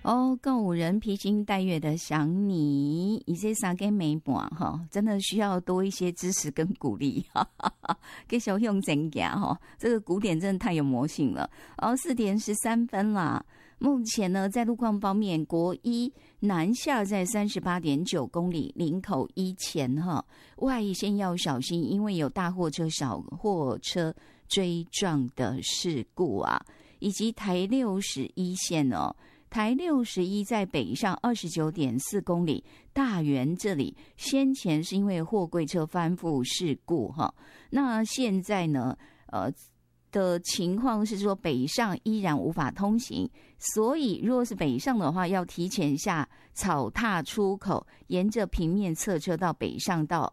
哦，更有人披星戴月的想你，以这三个美半哈，真的需要多一些支持跟鼓励，哈哈哈，给小用真假哈，这个鼓点真的太有魔性了。4点13分啦。目前呢，在路况方面，国一南下在38.9公里，林口一前哈，外线要小心，因为有大货车、小货车追撞的事故啊，以及台61线哦。台61在北上29.4公里，大园这里先前是因为货柜车翻覆事故哈，那现在呢的情况是说北上依然无法通行，所以如果是北上的话，要提前下草踏出口，沿着平面侧车到北上道